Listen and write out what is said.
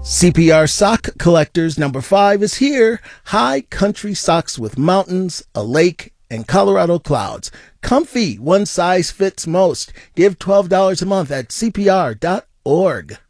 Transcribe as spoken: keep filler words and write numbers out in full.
C P R Sock Collectors number five is here. High country socks with mountains, a lake, and Colorado clouds. Comfy, one size fits most. Give twelve dollars a month at C P R dot org.